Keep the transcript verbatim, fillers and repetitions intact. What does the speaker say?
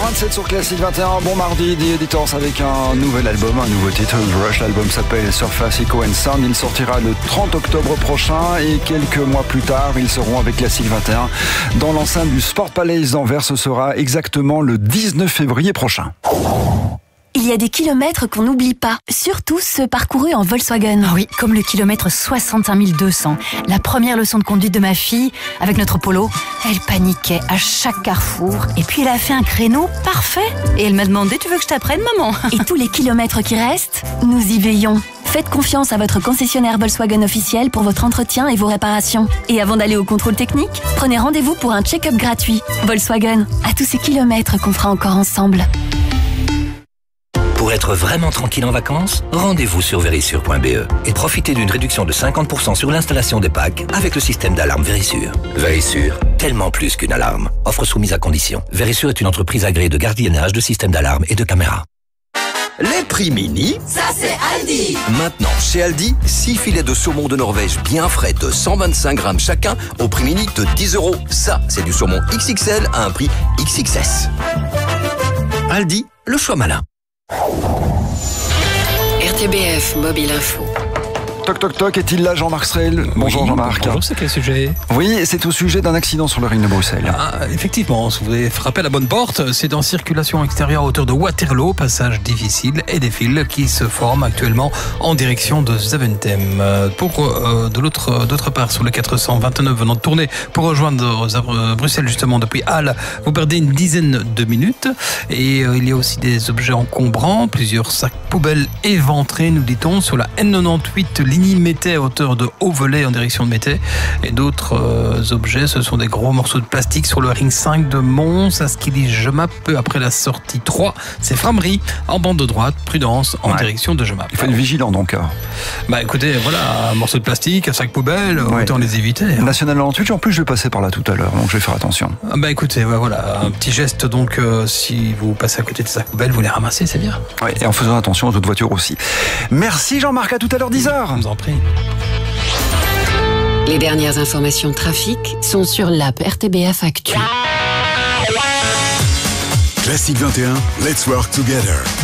vingt-sept sur Classique vingt et un. Bon mardi, The Editors avec un nouvel album, un nouveau titre, Rush. L'album s'appelle Surface Echo and Sound. Il sortira le trente octobre prochain et quelques mois plus tard, ils seront avec Classique vingt et un dans l'enceinte du Sport Palace d'Anvers. Ce sera exactement le dix-neuf février prochain. Il y a des kilomètres qu'on n'oublie pas, surtout ceux parcourus en Volkswagen. Oui, comme le kilomètre soixante-cinq mille deux cents. La première leçon de conduite de ma fille, avec notre Polo, elle paniquait à chaque carrefour. Et puis elle a fait un créneau parfait. Et elle m'a demandé, tu veux que je t'apprenne, maman? Et tous les kilomètres qui restent, nous y veillons. Faites confiance à votre concessionnaire Volkswagen officiel pour votre entretien et vos réparations. Et avant d'aller au contrôle technique, prenez rendez-vous pour un check-up gratuit. Volkswagen, à tous ces kilomètres qu'on fera encore ensemble. Pour être vraiment tranquille en vacances, rendez-vous sur Verisure point b e et profitez d'une réduction de cinquante pour cent sur l'installation des packs avec le système d'alarme Verisure. Verisure, tellement plus qu'une alarme. Offre soumise à condition. Verisure est une entreprise agréée de gardiennage, de systèmes d'alarme et de caméras. Les prix mini, ça c'est Aldi. Maintenant, chez Aldi, six filets de saumon de Norvège bien frais de cent vingt-cinq grammes chacun au prix mini de dix euros. Ça, c'est du saumon X X L à un prix X X S. Aldi, le choix malin. R T B F Mobile Info. Toc toc toc, est-il là Jean-Marc Strel? Bonjour oui, Jean-Marc. Bonjour, c'est quel sujet? Oui, c'est au sujet d'un accident sur le ring de Bruxelles. Ah, effectivement, si vous avez frappé à la bonne porte, c'est en circulation extérieure à hauteur de Waterloo, passage difficile et des files qui se forment actuellement en direction de Zaventem. Pour euh, de l'autre, d'autre part, sur le quatre cent vingt-neuf venant de tourner pour rejoindre euh, Bruxelles justement depuis Halle, vous perdez une dizaine de minutes et euh, il y a aussi des objets encombrants, plusieurs sacs poubelles éventrés, nous dit-on, sur la N quatre-vingt-dix-huit ligne Mété à hauteur de Haut-Velay en direction de Mété. Et d'autres euh, objets, ce sont des gros morceaux de plastique sur le ring cinq de Mons, à Skili Gemap, peu après la sortie trois. C'est Framery, en bande de droite, prudence, en ouais. direction de Gemap. Il faut être vigilant donc. Bah écoutez, voilà, un morceau de plastique, un sac poubelle, ouais. autant les éviter. Hein. National quarante-huit, en plus je vais passer par là tout à l'heure, donc je vais faire attention. Bah écoutez, ouais, voilà, un petit geste donc, euh, si vous passez à côté de sac poubelle, vous les ramassez, c'est bien. Ouais, et en faisant attention aux autres voitures aussi. Merci Jean-Marc, à tout à l'heure dix heures. Je vous en prie. Les dernières informations de trafic sont sur l'app R T B F Actu. Classique vingt et un, let's work together.